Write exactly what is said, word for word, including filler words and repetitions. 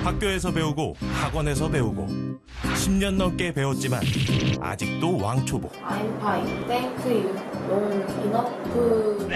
학교에서 배우고 학원에서 배우고 십 년 넘게 배웠지만 아직도 왕초보. I'm fine. Thank you. long enough